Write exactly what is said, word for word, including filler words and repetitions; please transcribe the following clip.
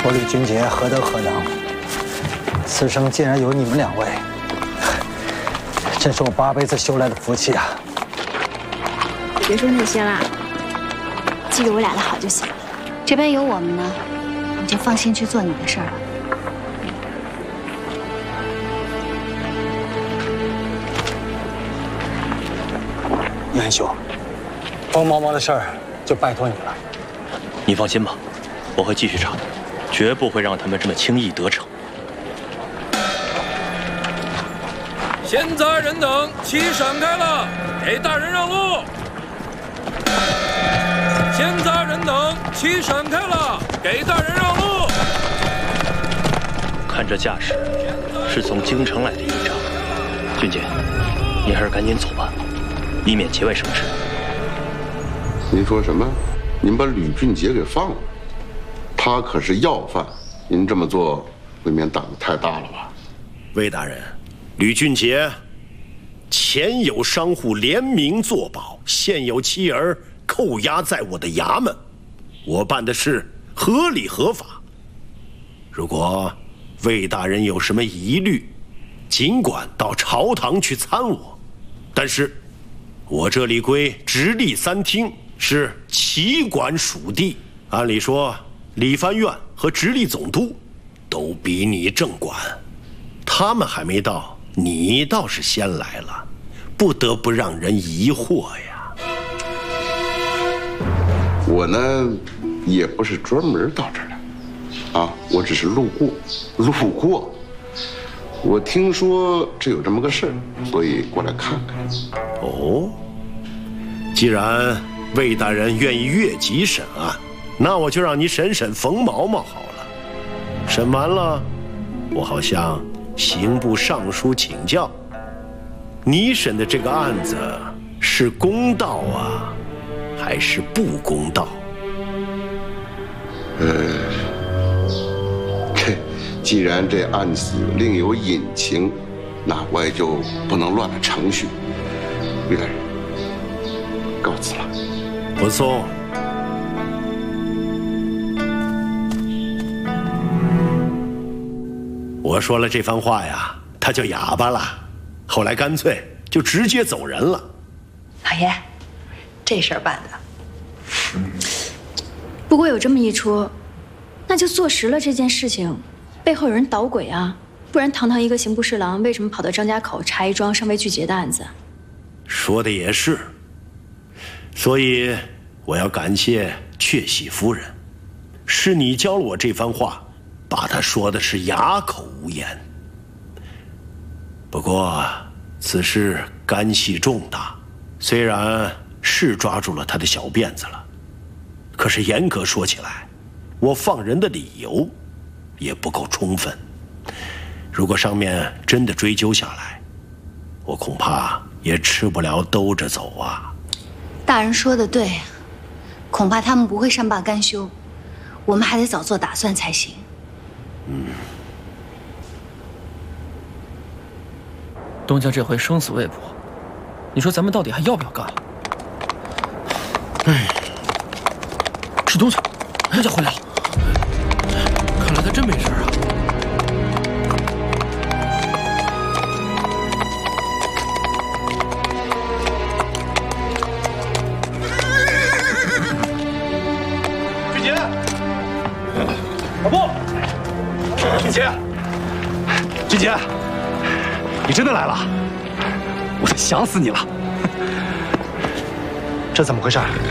我吕俊杰何德何能，此生竟然有你们两位，真是我八辈子修来的福气啊！ 别说那些啦，记住我俩的好就行。 这边有我们呢，你就放心去做你的事儿了。 严兄，风毛毛的事儿就拜托你了。 你放心吧，我会继续查，绝不会让他们这么轻易得逞。 闲杂人等齐闪开了，给大人让路。闲杂人等齐闪开了，给大人让路。 看这架势，是从京城来的营长。俊杰，你还是赶紧走吧，以免节外生枝。 您说什么？您把吕俊杰给放了？他可是要犯，您这么做未免胆子太大了吧？ 魏大人，吕俊杰前有商户联名作保，现有妻儿扣押在我的衙门，我办的事合理合法。如果魏大人有什么疑虑，尽管到朝堂去参我，但是我这里归直隶三厅，是旗管属地，按理说理藩院和直隶总督都比你正管，他们还没到，你倒是先来了，不得不让人疑惑呀。 我呢，也不是专门到这儿来，啊，我只是路过，路过。我听说这有这么个事儿，所以过来看看。 哦，既然魏大人愿意越级审案，那我就让你审审冯毛毛好了。审完了，我好向刑部尚书请教，你审的这个案子是公道啊，还是不公道？ 呃，这既然这案子另有隐情，那我也就不能乱了程序。魏大人，告辞了。 不送。我说了这番话呀，他就哑巴了，后来干脆就直接走人了。 老爷，这事儿办的。 不过有这么一出，那就坐实了这件事情背后有人捣鬼啊！不然堂堂一个刑部侍郎，为什么跑到张家口查一桩尚未具结的案子？ 说的也是，所以我要感谢阙喜夫人，是你教了我这番话，把他说的是哑口无言。不过此事干系重大，虽然是抓住了他的小辫子了，可是严格说起来，我放人的理由也不够充分。如果上面真的追究下来，我恐怕也吃不了兜着走啊。 大人说的对，恐怕他们不会善罢甘休，我们还得早做打算才行。 嗯。 东家这回生死未卜，你说咱们到底还要不要干了？哎，吃东西，东家回来了，看来他真没事啊。 俊杰，老布，俊杰，俊杰。你真的来了，我都想死你了。这怎么回事？